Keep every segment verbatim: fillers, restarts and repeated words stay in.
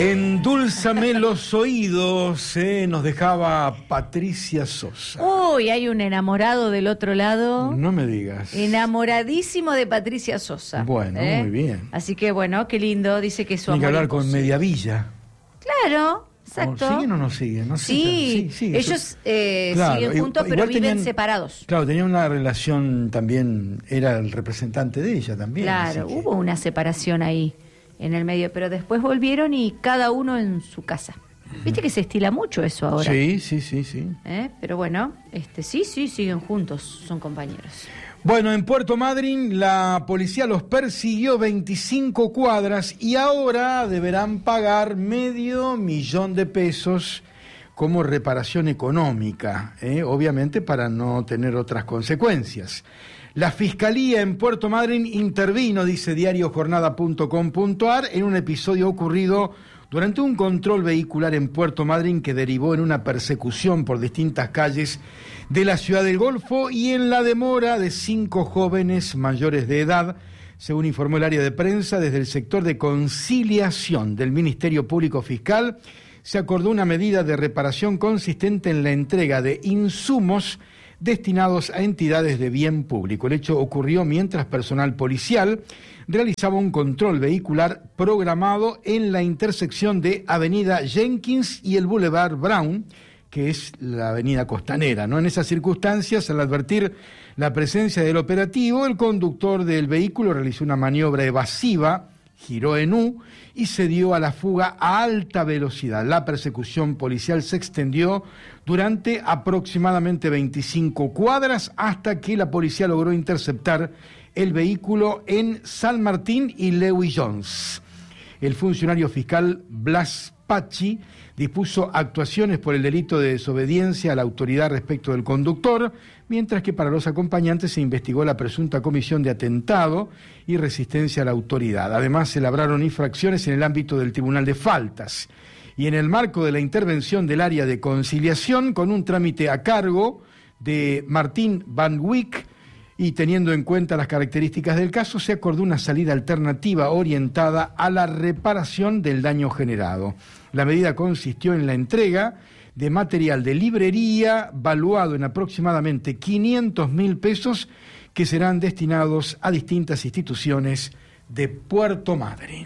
Endúlzame los oídos, eh, nos dejaba Patricia Sosa. Uy, hay un enamorado del otro lado. No me digas. Enamoradísimo de Patricia Sosa. Bueno, ¿eh? muy bien. Así que bueno, qué lindo, dice que su Tiene que amor hablar imposible. con Mediavilla. Claro, exacto. ¿Siguen o no siguen? No sé. Sí, sí, sí, ellos eh, claro, siguen juntos, igual pero viven tenían, separados. Claro, tenían una relación también, era el representante de ella también. Claro, así que... hubo una separación ahí en el medio, pero después volvieron y cada uno en su casa. Viste que se estila mucho eso ahora. Sí, sí, sí, sí. ¿Eh? Pero bueno, este sí, sí, siguen juntos, son compañeros. Bueno, en Puerto Madryn la policía los persiguió veinticinco cuadras y ahora deberán pagar medio millón de pesos como reparación económica, ¿eh? Obviamente para no tener otras consecuencias. La Fiscalía en Puerto Madryn intervino, dice diario jornada punto com punto a r, en un episodio ocurrido durante un control vehicular en Puerto Madryn que derivó en una persecución por distintas calles de la ciudad del Golfo y en la demora de cinco jóvenes mayores de edad, según informó el área de prensa. Desde el sector de conciliación del Ministerio Público Fiscal se acordó una medida de reparación consistente en la entrega de insumos destinados a entidades de bien público. El hecho ocurrió mientras personal policial realizaba un control vehicular programado en la intersección de Avenida Jenkins y el Boulevard Brown, que es la avenida costanera, ¿no? En esas circunstancias, al advertir la presencia del operativo, el conductor del vehículo realizó una maniobra evasiva, giró en U y se dio a la fuga a alta velocidad. La persecución policial se extendió durante aproximadamente veinticinco cuadras hasta que la policía logró interceptar el vehículo en San Martín y Lewis Jones. El funcionario fiscal Blas Pachi dispuso actuaciones por el delito de desobediencia a la autoridad respecto del conductor, mientras que para los acompañantes se investigó la presunta comisión de atentado y resistencia a la autoridad. Además, se labraron infracciones en el ámbito del Tribunal de Faltas. Y en el marco de la intervención del área de conciliación, con un trámite a cargo de Martín Van Wyck, y teniendo en cuenta las características del caso, se acordó una salida alternativa orientada a la reparación del daño generado. La medida consistió en la entrega de material de librería valuado en aproximadamente quinientos mil pesos que serán destinados a distintas instituciones de Puerto Madryn.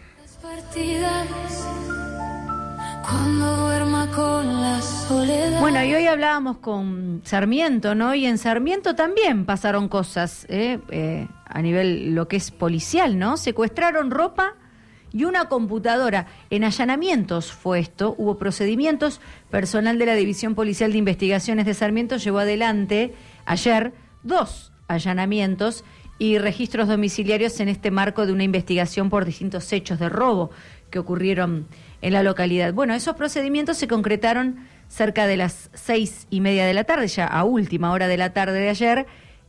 Cuando duerma con la soledad. Bueno, y hoy hablábamos con Sarmiento, ¿no? Y en Sarmiento también pasaron cosas, ¿eh? Eh, a nivel lo que es policial, ¿no? Secuestraron ropa y una computadora. En allanamientos fue esto, hubo procedimientos. Personal de la División Policial de Investigaciones de Sarmiento llevó adelante ayer dos allanamientos y registros domiciliarios en este marco de una investigación por distintos hechos de robo que ocurrieron en la localidad. Bueno, esos procedimientos se concretaron cerca de las seis y media de la tarde, ya a última hora de la tarde de ayer,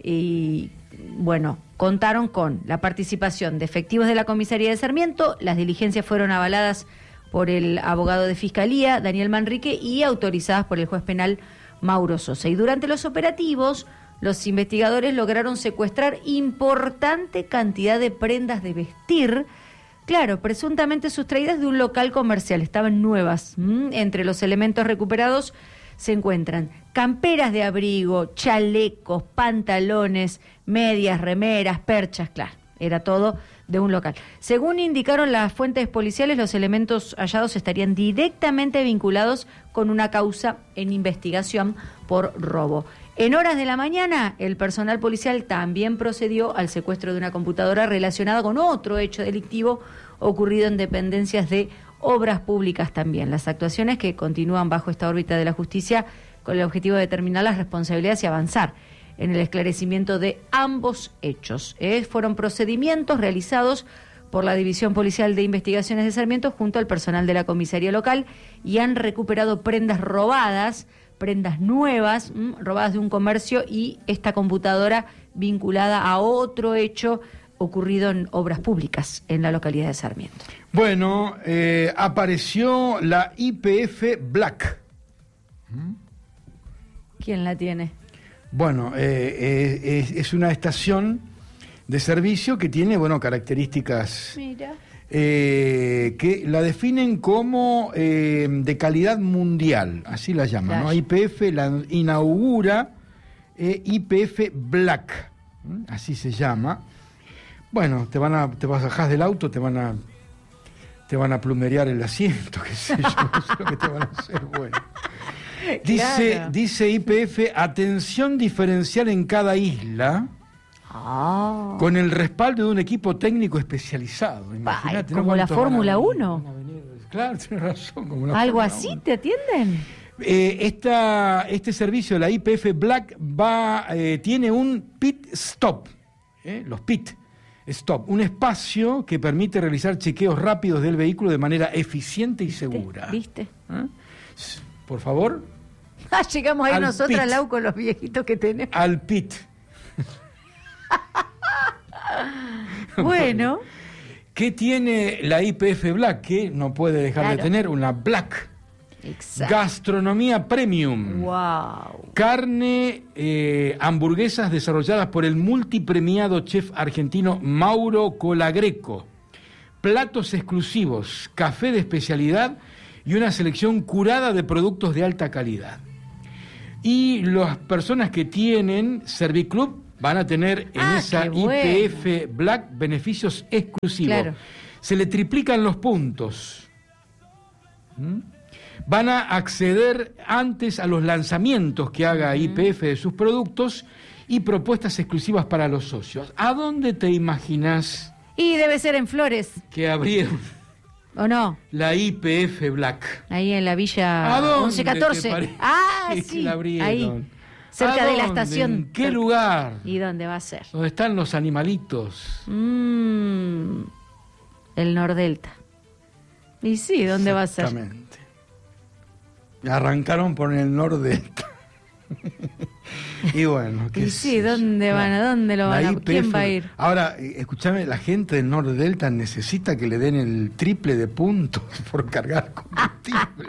y bueno, contaron con la participación de efectivos de la comisaría de Sarmiento. Las diligencias fueron avaladas por el abogado de Fiscalía, Daniel Manrique, y autorizadas por el juez penal Mauro Sosa. Y durante los operativos, los investigadores lograron secuestrar importante cantidad de prendas de vestir, claro, presuntamente sustraídas de un local comercial, estaban nuevas. ¿Mm? Entre los elementos recuperados se encuentran camperas de abrigo, chalecos, pantalones, medias, remeras, perchas, claro, era todo de un local. Según indicaron las fuentes policiales, los elementos hallados estarían directamente vinculados con una causa en investigación por robo. En horas de la mañana, el personal policial también procedió al secuestro de una computadora relacionada con otro hecho delictivo ocurrido en dependencias de obras públicas también. Las actuaciones que continúan bajo esta órbita de la justicia con el objetivo de determinar las responsabilidades y avanzar en el esclarecimiento de ambos hechos. Eh, fueron procedimientos realizados por la División Policial de Investigaciones de Sarmiento junto al personal de la comisaría local y han recuperado prendas robadas, prendas nuevas, mmm, robadas de un comercio, y esta computadora vinculada a otro hecho ocurrido en obras públicas en la localidad de Sarmiento. Bueno, eh, apareció la Y P F Black. ¿Quién la tiene? Bueno, eh, eh, es, es una estación de servicio que tiene, bueno, características Mira. eh, que la definen como eh, de calidad mundial, así la llaman, ¿no? I P F la inaugura eh, I P F Black, ¿eh? Así se llama. Bueno, te van a, te bajás del auto, te van a, te van a plumerear el asiento, qué sé yo, no sé lo que te van a hacer, bueno. Dice, Claro. dice I P F, atención diferencial en cada isla, Ah. con el respaldo de un equipo técnico especializado. Imagínate, como la ¿Cuántos Fórmula van a- uno? van a venir? Claro, tienes razón. Como la ¿Algo Fórmula así uno. te atienden? Eh, esta, este servicio de la I P F Black va, eh, tiene un pit stop, ¿eh? Los pit stop, un espacio que permite realizar chequeos rápidos del vehículo de manera eficiente y segura. ¿Viste? ¿Eh? Por favor, Ah, llegamos ahí Al nosotras, pit. Lau, con los viejitos que tenemos. al pit. Bueno, ¿Qué tiene la I P F Black? Que no puede dejar Claro. de tener una Black. exacto. Gastronomía Premium. Wow. Carne, eh, hamburguesas desarrolladas por el multipremiado chef argentino Mauro Colagreco. Platos exclusivos, café de especialidad y una selección curada de productos de alta calidad. Y las personas que tienen Serviclub van a tener en Ah, esa qué I P F bueno. Black beneficios exclusivos. Claro. Se le triplican los puntos. ¿Mm? Van a acceder antes a los lanzamientos que haga I P F de sus productos y propuestas exclusivas para los socios. ¿A dónde te imaginas Y debe ser en Flores, que abrieron ¿o no? la I P F Black? Ahí en la Villa ¿A dónde once te catorce. parece Ah, que sí, la abrieron? ahí, cerca ¿A de la dónde? estación. ¿En qué lugar? ¿Y dónde va a ser? ¿Dónde están los animalitos? Mm, el Nordelta. Y sí, ¿dónde va a ser? Exactamente. Arrancaron por el nordeste. Y bueno, qué Y sé sí, yo. ¿dónde van? ¿A dónde lo La van a I P F. ¿Quién va a ir? Ahora, eh, escúchame, la gente del Nord Delta necesita que le den el triple de puntos por cargar combustible.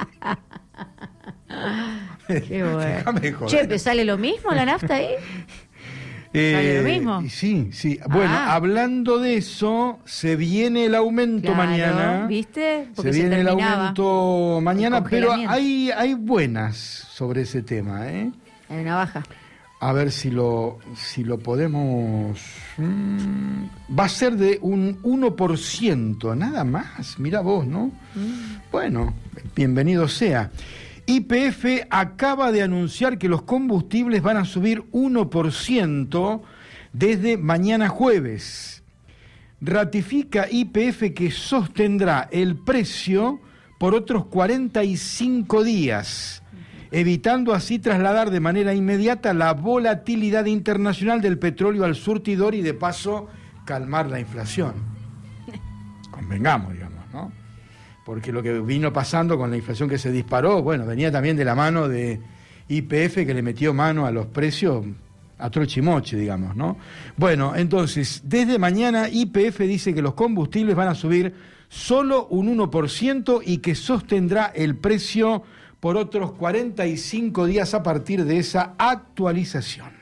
Qué bueno. Déjame joder. Che, ¿te sale lo mismo la nafta ahí? ¿Sale lo mismo? y Sí, sí. Bueno, Ah. hablando de eso, se viene el aumento Claro, mañana. ¿viste? Porque se se viene el terminaba aumento mañana, el pero congelamiento. hay, hay buenas sobre ese tema, ¿eh? Hay una baja. A ver si lo, si lo podemos... mm, va a ser de un uno por ciento, nada más. Mira vos, ¿no? Bueno, bienvenido sea. Y P F acaba de anunciar que los combustibles van a subir uno por ciento desde mañana jueves. Ratifica Y P F que sostendrá el precio por otros cuarenta y cinco días, evitando así trasladar de manera inmediata la volatilidad internacional del petróleo al surtidor y de paso calmar la inflación. Convengamos, digamos, ¿no? Porque lo que vino pasando con la inflación que se disparó, bueno, venía también de la mano de Y P F que le metió mano a los precios a trochimoche, digamos, ¿no? Bueno, entonces, desde mañana Y P F dice que los combustibles van a subir solo un uno por ciento y que sostendrá el precio por otros cuarenta y cinco días a partir de esa actualización.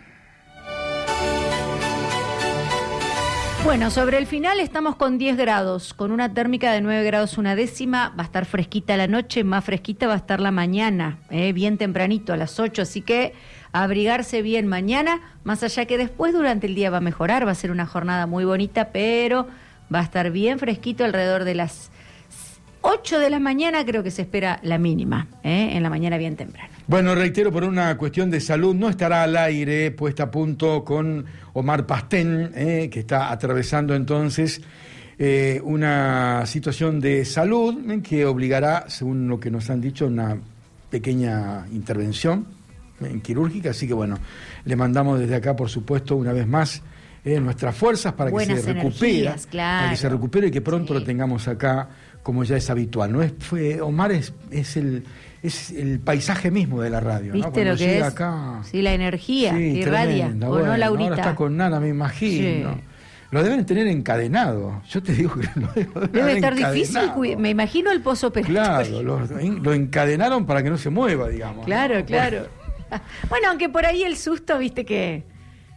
Bueno, sobre el final estamos con diez grados, con una térmica de nueve grados una décima, va a estar fresquita la noche, más fresquita va a estar la mañana, eh, bien tempranito a las ocho, así que abrigarse bien mañana, más allá que después durante el día va a mejorar, va a ser una jornada muy bonita, pero va a estar bien fresquito alrededor de las ocho de la mañana, creo que se espera la mínima, eh, en la mañana bien temprano. Bueno, reitero, por una cuestión de salud, no estará al aire, puesta a punto con Omar Pastén, eh, que está atravesando entonces eh, una situación de salud eh, que obligará, según lo que nos han dicho, una pequeña intervención eh, quirúrgica. Así que bueno, le mandamos desde acá, por supuesto, una vez más eh, nuestras fuerzas para Buenas que se energías, recupere, claro. para que se recupere y que pronto Sí. lo tengamos acá, como ya es habitual. No es, fue, Omar es, es el es el paisaje mismo de la radio, ¿no? ¿Viste Cuando lo que llega es? acá, Sí, la energía sí, que irradia, tremenda. ¿o Bueno, no, Laurita? ahora está con Nana, me imagino. Sí. Lo deben tener encadenado. Yo te digo que lo deben Debe haber estar difícil, encadenado. cuid- me imagino el pozo operatorio. Claro, lo, lo encadenaron para que no se mueva, digamos. Claro, ¿no? claro. Bueno, aunque por ahí el susto, viste que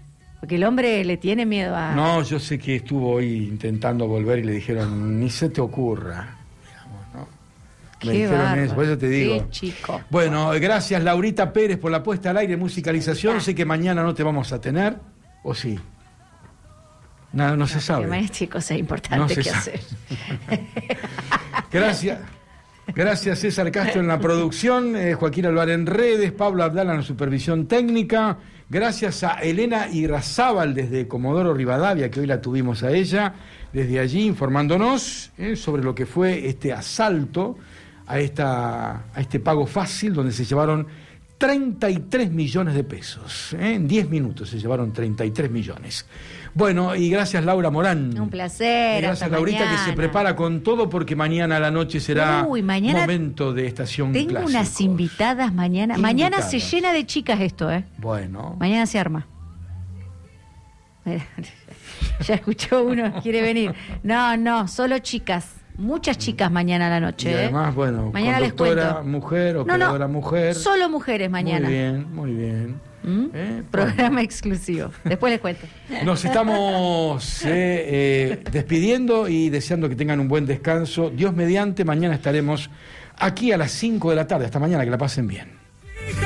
Porque el hombre le tiene miedo a... No, yo sé que estuvo hoy intentando volver y le dijeron, ni se te ocurra. Me Qué dijeron bárbaro. eso, por eso te digo. Qué chico. Bueno, gracias Laurita Pérez por la puesta al aire, musicalización. Ah. Sé que mañana no te vamos a tener, ¿o sí? Nada, no, no se sabe. Mañana tiene cosas importantes No se que sabe. hacer. Gracias. Gracias César Castro en la producción, eh, Joaquín Alvar en redes, Pablo Abdala en la supervisión técnica. Gracias a Elena Irrazábal desde Comodoro Rivadavia, que hoy la tuvimos a ella, desde allí informándonos eh, sobre lo que fue este asalto a, esta, a este pago fácil, donde se llevaron treinta y tres millones de pesos. ¿eh? En diez minutos se llevaron treinta y tres millones. Bueno, y gracias Laura Morán. Un placer. Y gracias hasta Laurita mañana. que se prepara con todo porque mañana a la noche será Uy, mañana momento de estación Tengo clásicos. unas invitadas mañana. Invitadas. Mañana se llena de chicas esto, ¿eh? Bueno. Mañana se arma. Ya escuchó uno, quiere venir. No, no, solo chicas. Muchas chicas mañana a la noche. Y además, ¿eh? bueno, mañana les conductora cuento. mujer, No, operadora no, mujer. Solo mujeres mañana. Muy bien, muy bien. ¿Mm? ¿Eh? Programa Bueno. exclusivo. Después les cuento. Nos estamos eh, eh, despidiendo y deseando que tengan un buen descanso. Dios mediante, mañana estaremos aquí a las cinco de la tarde. Hasta mañana, que la pasen bien.